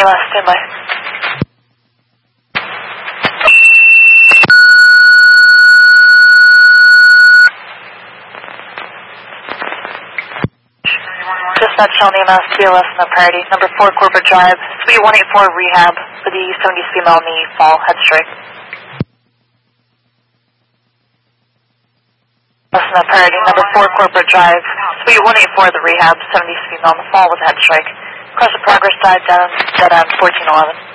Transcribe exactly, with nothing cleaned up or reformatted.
E M S, stand by. Dispatch on E M S, T O S in the priority. Number four, Corporate Drive, Suite one eighty-four, Rehab, for the seventies female in the fall head strike. That's in the priority. Number four, Corporate Drive, Suite one eighty-four, the Rehab, seventies female in the fall with a head strike. Cross the progress dive down, dead on fourteen eleven.